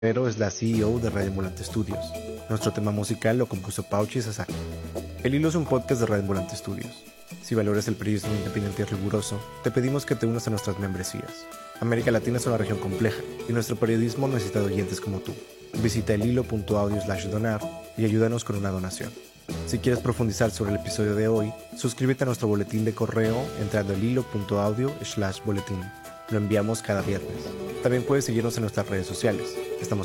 Pero es la CEO de Radio Ambulante Studios. Nuestro tema musical lo compuso Pauchi Sasaki. El Hilo es un podcast de Radio Ambulante Studios. Si valoras el periodismo independiente y riguroso, te pedimos que te unas a nuestras membresías. América Latina es una región compleja y nuestro periodismo necesita de oyentes como tú. Visita elhilo.audio/donar y ayúdanos con una donación. Si quieres profundizar sobre el episodio de hoy, suscríbete a nuestro boletín de correo entrando a elhilo.audio/boletín. Lo enviamos cada viernes. También puedes seguirnos en nuestras redes sociales. Estamos